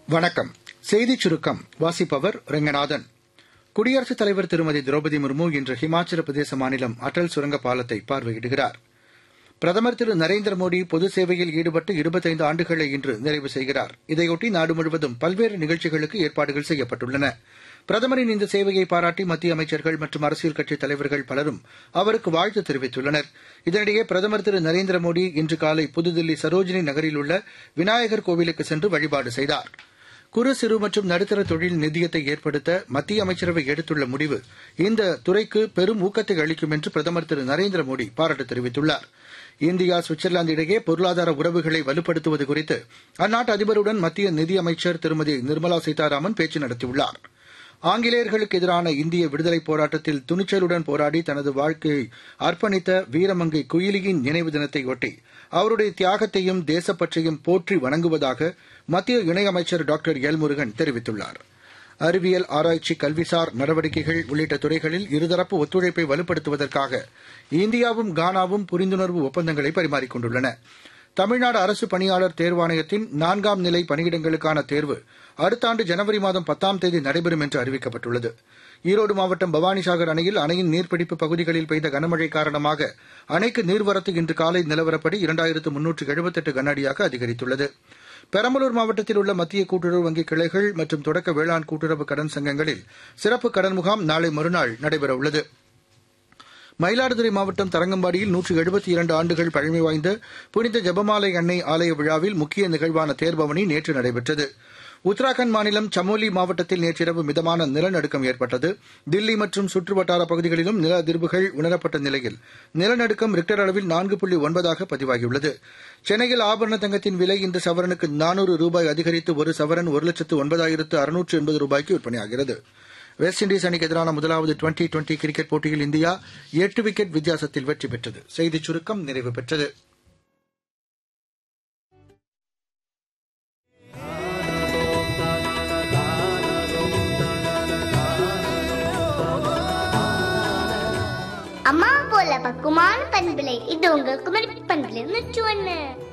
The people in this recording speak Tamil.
வணக்கம். செய்திச் சுருக்கம் வாசிப்பவர் ரெங்கநாதன். குடியரசுத் தலைவர் திருமதி திரௌபதி முர்மு இன்று ஹிமாச்சல பிரதேச மாநிலம் அடல் சுரங்க பாலத்தை பார்வையிடுகிறார். பிரதமர் திரு நரேந்திரமோடி பொது சேவையில் ஈடுபட்டு 25 ஆண்டுகளை இன்று நிறைவு செய்கிறார். இதையொட்டி நாடு முழுவதும் பல்வேறு நிகழ்ச்சிகளுக்கு ஏற்பாடுகள் செய்யப்பட்டுள்ளன. பிரதமரின் இந்த சேவையை பாராட்டி மத்திய அமைச்சர்கள் மற்றும் அரசியல் கட்சித் தலைவர்கள் பலரும் அவருக்கு வாழ்த்து தெரிவித்துள்ளனர். இதனிடையே பிரதமர் திரு நரேந்திரமோடி இன்று காலை புதுதில்லி சரோஜினி நகரில் உள்ள விநாயகர் கோவிலுக்கு சென்று வழிபாடு செய்தார். குறு சிறு மற்றும் நடுத்தர தொழில் நிதியத்தை ஏற்படுத்த மத்திய அமைச்சரவை எடுத்துள்ள முடிவு இந்த துறைக்கு பெரும் ஊக்கத்தை அளிக்கும் என்று பிரதமர் திரு நரேந்திரமோடி பாராட்டு தெரிவித்துள்ளார். இந்தியா சுவிட்சர்லாந்து இடையே பொருளாதார உறவுகளை வலுப்படுத்துவது குறித்து அந்நாட்டு அதிபருடன் மத்திய நிதியமைச்சர் திருமதி நிர்மலா சீதாராமன் பேச்சு நடத்தியுள்ளார். ஆங்கிலேயர்களுக்கு எதிரான இந்திய விடுதலைப் போராட்டத்தில் துணிச்சலுடன் போராடி தனது வாழ்க்கையை அர்ப்பணித்த வீரமங்கை குயிலியின் நினைவு தினத்தையொட்டி அவருடைய தியாகத்தையும் தேசப்பற்றையும் போற்றி வணங்குவதாக மத்திய இணையமைச்சர் டாக்டர் எல் முருகன் தெரிவித்துள்ளார். அறிவியல், ஆராய்ச்சி, கல்விசார் நடவடிக்கைகள் உள்ளிட்ட துறைகளில் இருதரப்பு ஒத்துழைப்பை வலுப்படுத்துவதற்காக இந்தியாவும் கானாவும் புரிந்துணர்வு ஒப்பந்தங்களை பரிமாறிக் கொண்டுள்ளன. தமிழ்நாடு அரசு பணியாளர் தேர்வாணையத்தின் 4ஆம் நிலை பணியிடங்களுக்கான தேர்வு அடுத்த ஆண்டு ஜனவரி மாதம் 10ஆம் தேதி நடைபெறும் என்று அறிவிக்கப்பட்டுள்ளது. ஈரோடு மாவட்டம் பவானிசாகர் அணையில் அணையின் நீர்பிடிப்பு பகுதிகளில் பெய்த கனமழை காரணமாக அணைக்கு நீர்வரத்து இன்று காலை நிலவரப்படி 2378 கன அடியாக அதிகரித்துள்ளது. பெரம்பலூர் மாவட்டத்தில் உள்ள மத்திய கூட்டுறவு வங்கி கிளைகள் மற்றும் தொடக்க வேளாண் கூட்டுறவு கடன் சங்கங்களில் சிறப்பு கடன் முகாம் நாளை மறுநாள் நடைபெறவுள்ளது. மயிலாடுதுறை மாவட்டம் தரங்கம்பாடியில் 172 ஆண்டுகள் பழமை வாய்ந்த புனித ஜெபமாலை அன்னை ஆலய விழாவில் முக்கிய நிகழ்வான தேர்பவனி நேற்று நடைபெற்றது. உத்தராகண்ட் மாநிலம் சமோலி மாவட்டத்தில் நேற்றிரவு மிதமான நிலநடுக்கம் ஏற்பட்டது. தில்லி மற்றும் சுற்றுவட்டார பகுதிகளிலும் நில அதிர்வுகள் உணரப்பட்ட நிலையில் நிலநடுக்கம் ரிக்டர் அளவில் 4.9 பதிவாகியுள்ளது. சென்னையில் ஆபரண தங்கத்தின் விலை இன்று சவரனுக்கு 400 ரூபாய் அதிகரித்து ஒரு சவரன் 1,09,680 ரூபாய்க்கு விற்பனையாகிறது. வெஸ்ட் இண்டீஸ் அணிக்கு எதிரான முதலாவது டுவெண்டி கிரிக்கெட் போட்டியில் இந்தியா 8 விக்கெட் வித்தியாசத்தில் வெற்றி பெற்றது. செய்திச் சுருக்கம் நிறைவு பெற்றது. அம்மா போல பக்குவமான பண்பிலை இது உங்கள் குமரி பண்பிலை 101.